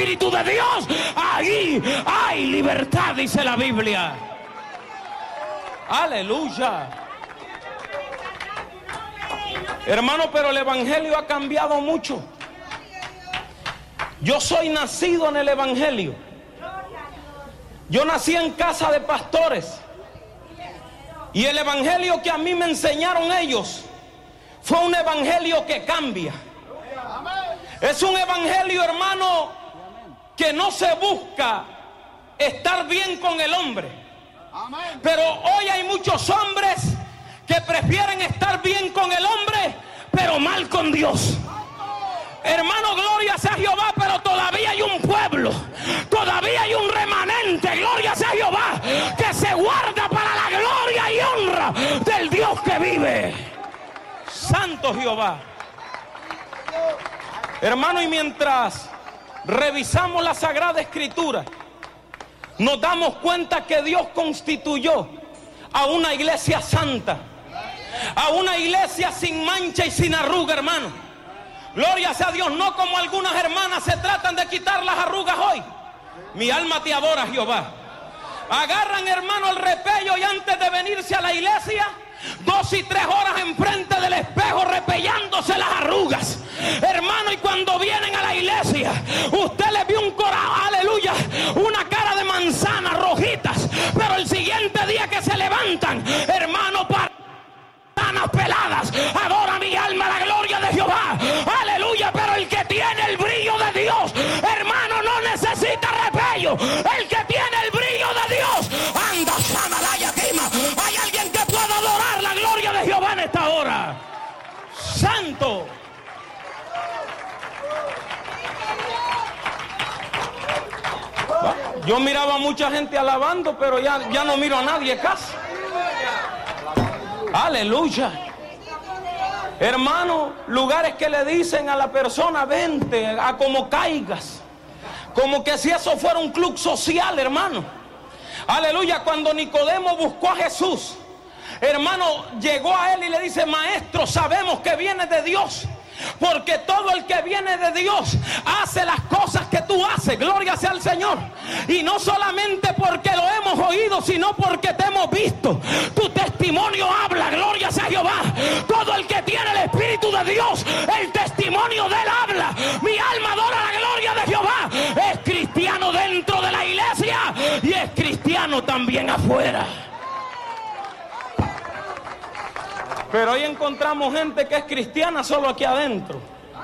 Espíritu de Dios, ahí hay libertad, dice la Biblia. Aleluya. Hermano, pero el evangelio ha cambiado mucho. Yo soy nacido en el evangelio. Yo nací en casa de pastores. Y el evangelio que a mí me enseñaron ellos fue un evangelio que cambia. Es un evangelio, hermano, que no se busca estar bien con el hombre. Pero hoy hay muchos hombres que prefieren estar bien con el hombre, pero mal con Dios. Hermano, gloria sea Jehová, pero todavía hay un pueblo, todavía hay un remanente, gloria sea Jehová, que se guarda para la gloria y honra del Dios que vive. Santo Jehová. Hermano, y mientras revisamos la Sagrada Escritura, nos damos cuenta que Dios constituyó a una iglesia santa, a una iglesia sin mancha y sin arruga, hermano. Gloria sea a Dios, no como algunas hermanas se tratan de quitar las arrugas hoy. Mi alma te adora, Jehová. Agarran, hermano, el repello y antes de venirse a la iglesia, 2 y 3 horas enfrente del espejo repellándose las arrugas. Hermano, y cuando vienen a la iglesia, usted les vio un corazón, aleluya, una cara de manzana rojitas, pero el siguiente día que se levantan, hermano, peladas, adora mi alma la gloria de Jehová, aleluya. Pero el que tiene el brillo de Dios, hermano, no necesita repello. El que tiene el brillo de Dios anda sana la yatima. Hay alguien que pueda adorar la gloria de Jehová en esta hora. Santo. Yo miraba a mucha gente alabando, pero ya no miro a nadie casi. Aleluya. Hermano, lugares que le dicen a la persona, vente, a como caigas. Como que si eso fuera un club social, hermano. Aleluya. Cuando Nicodemo buscó a Jesús, hermano, llegó a él y le dice, maestro, sabemos que viene de Dios, porque todo el que viene de Dios hace las cosas que tú haces. Gloria sea al Señor. Y no solamente porque lo hemos oído, sino porque te hemos visto. Tu testimonio habla, gloria sea Jehová. Todo el que tiene el Espíritu de Dios, el testimonio de él habla. Mi alma adora la gloria de Jehová. Es cristiano dentro de la iglesia y es cristiano también afuera. Pero hoy encontramos gente que es cristiana solo aquí adentro.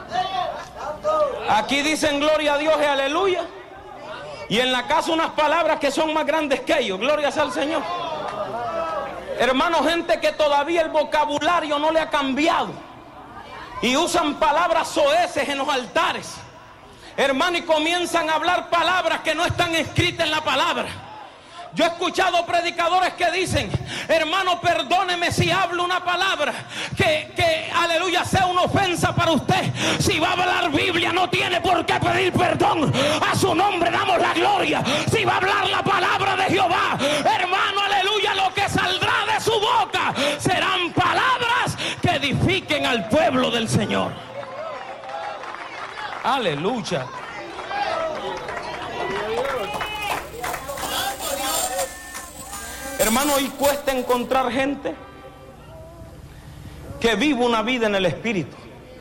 Aquí dicen gloria a Dios y aleluya, y en la casa unas palabras que son más grandes que ellos. Gloria sea al Señor. Hermano, gente que todavía el vocabulario no le ha cambiado y usan palabras soeces en los altares, hermano, y comienzan a hablar palabras que no están escritas en la palabra. Yo he escuchado predicadores que dicen, hermano, perdóneme si hablo una palabra que aleluya, sea una ofensa para usted. Si va a hablar Biblia, no tiene por qué pedir perdón. A su nombre damos la gloria. Si va a hablar la palabra de Jehová, hermano, aleluya, lo que saldrá de su boca serán palabras que edifiquen al pueblo del Señor. Aleluya. Hermano, hoy cuesta encontrar gente que vive una vida en el Espíritu.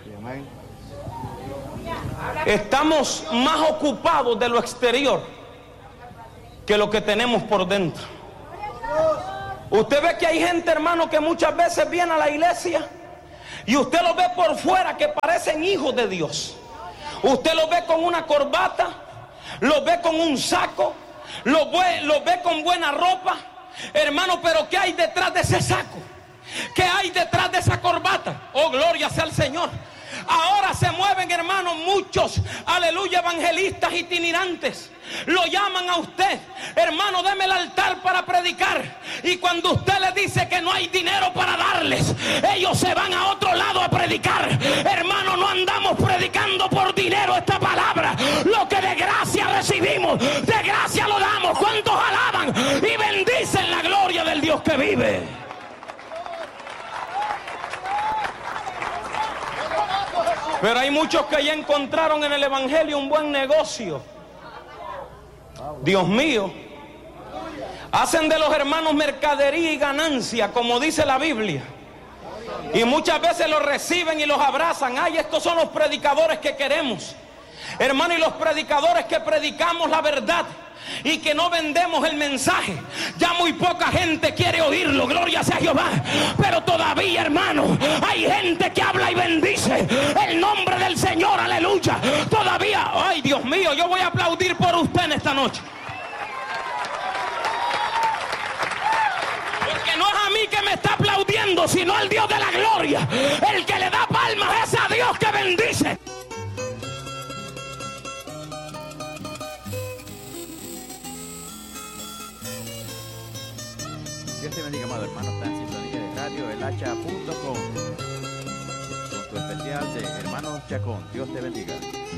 Estamos más ocupados de lo exterior que lo que tenemos por dentro. Usted ve que hay gente, hermano, que muchas veces viene a la iglesia y usted lo ve por fuera que parecen hijos de Dios. Usted lo ve con una corbata, lo ve con un saco, lo ve con buena ropa. Hermano, pero ¿qué hay detrás de ese saco? ¿Qué hay detrás de esa corbata? Oh, gloria sea al Señor. Ahora se mueven, hermano, muchos, aleluya, evangelistas itinerantes. Lo llaman a usted, hermano, deme el altar para predicar. Y cuando usted le dice que no hay dinero para darles, ellos se van a otro lado a predicar. Hermano, no andamos predicando por dinero esta palabra. Lo que de gracia recibimos, de gracia lo damos. ¿Cuántos alaban y bendicen la gloria del Dios que vive? Pero hay muchos que ya encontraron en el evangelio un buen negocio. Dios mío. Hacen de los hermanos mercadería y ganancia, como dice la Biblia. Y muchas veces los reciben y los abrazan. Ay, estos son los predicadores que queremos. Hermano, y los predicadores que predicamos la verdad y que no vendemos el mensaje, ya muy poca gente quiere oírlo, gloria sea Jehová. Pero todavía, hermano, hay gente que habla y bendice el nombre del Señor, aleluya. Todavía, ay Dios mío, yo voy a aplaudir por usted en esta noche. Porque no es a mí que me está aplaudiendo, sino al Dios de la gloria. El que le da palmas es a Dios que bendice. Dios te bendiga, amado hermano. Está en sintonía de radioelhacha.com con tu especial de Hermanos Chacón. Dios te bendiga.